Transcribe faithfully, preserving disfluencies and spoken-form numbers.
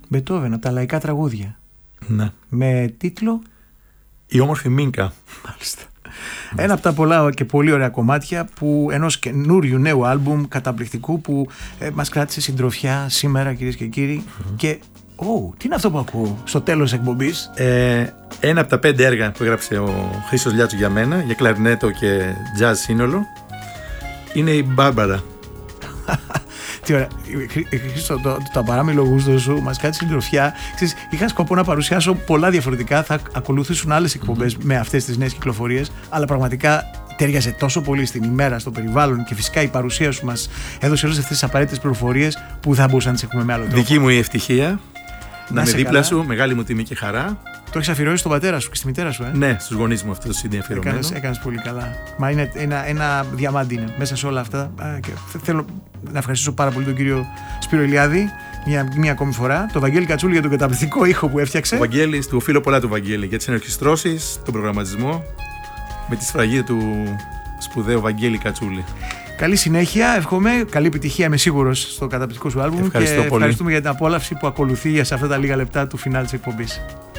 Μπετόβεν, από τα λαϊκά τραγούδια. Ναι. Με τίτλο «Η όμορφη Μίνκα». Μάλιστα. Ένα από τα πολλά και πολύ ωραία κομμάτια που ενός καινούριου νέου άλμπουμ καταπληκτικού που ε, μας κράτησε συντροφιά σήμερα, κυρίες και κύριοι. Mm-hmm. Και, oh, τι είναι αυτό που ακούω στο τέλος εκπομπής? Ε, ένα από τα πέντε έργα που έγραψε ο Χρήστος Λιάτσου για μένα, για κλαρινέτο και jazz σύνολο, είναι η Μπάρμπαρα. Τι ωραία. Χρήστο, το, το, το παράμιλο γούστο σου μας κάτσε συντροφιά. Ξέρεις, είχα σκοπό να παρουσιάσω πολλά διαφορετικά. Θα ακολουθήσουν άλλες εκπομπές mm-hmm. με αυτές τις νέες κυκλοφορίες. Αλλά πραγματικά τέριαζε τόσο πολύ στην ημέρα, στο περιβάλλον και φυσικά η παρουσία σου μας έδωσε όλες αυτές τις απαραίτητες πληροφορίες που θα μπορούσαν να τις έχουμε με άλλο τρόπο. Δική μου η ευτυχία να, να είμαι δίπλα καλά. σου, μεγάλη μου τιμή και χαρά. Το έχεις αφιερώσει στον πατέρα σου και στη μητέρα σου, ε? Ναι, στους γονείς μου αυτό το σι ντι αφιερωμένο. Έκανες, έκανες πολύ καλά. Μα είναι ένα, ένα διαμάντι είναι μέσα σε όλα αυτά. Α, και θέλω να ευχαριστήσω πάρα πολύ τον κύριο Σπύρο Ηλιάδη μια, μια ακόμη φορά. Το Βαγγέλη Κατσούλη για τον καταπληκτικό ήχο που έφτιαξε. Ο Βαγγέλης, του οφείλω πολλά του Βαγγέλη για τις ενορχιστρώσεις, τον προγραμματισμό, με τη σφραγίδα του σπουδαίου Βαγγέλη Κατσούλη. Καλή συνέχεια, εύχομαι. Καλή επιτυχία, είμαι σίγουρος, στο καταπληκτικό σου άλμπουμ. Ευχαριστώ και πολύ. Ευχαριστούμε για την απόλαυση που ακολουθεί σε αυτά τα λίγα λεπτά του φινάλ της εκπομπής.